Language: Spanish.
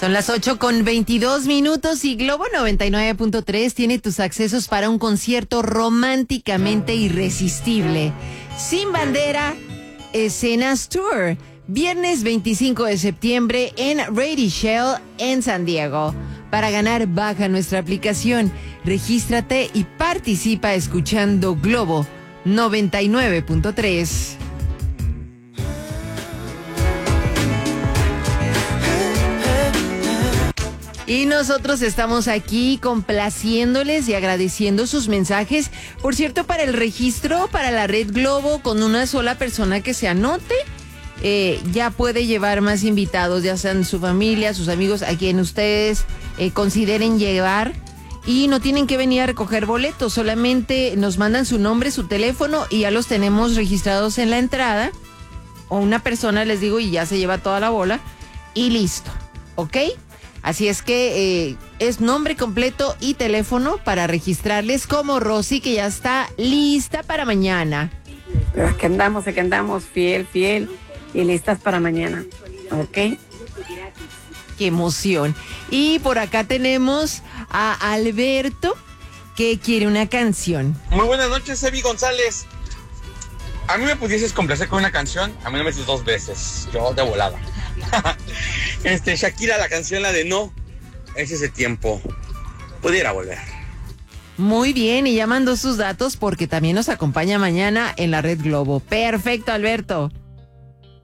Son las 8:22 y Globo 99.3 tiene tus accesos para un concierto románticamente irresistible. Sin Bandera, Escenas Tour. Viernes 25 de septiembre en Ready Shell en San Diego. Para ganar, baja nuestra aplicación, regístrate y participa escuchando Globo 99.3. Y nosotros estamos aquí complaciéndoles y agradeciendo sus mensajes. Por cierto, para el registro, para la Red Globo, con una sola persona que se anote, ya puede llevar más invitados, ya sean su familia, sus amigos, a quien ustedes consideren llevar. Y no tienen que venir a recoger boletos, solamente nos mandan su nombre, su teléfono y ya los tenemos registrados en la entrada. O una persona, les digo, y ya se lleva toda la bola y listo, ¿ok? Así es que es nombre completo y teléfono para registrarles, como Rosy, que ya está lista para mañana. Pero aquí andamos, fiel, y listas para mañana, ¿ok? ¡Qué emoción! Y por acá tenemos a Alberto, que quiere una canción. Muy buenas noches, Evi González. A mí me pudieses complacer con una canción, a mí no me dices 2 veces, yo de volada. Shakira, la canción, la de No, es ese tiempo, pudiera volver. Muy bien, y ya mandó sus datos porque también nos acompaña mañana en la Red Globo. Perfecto, Alberto.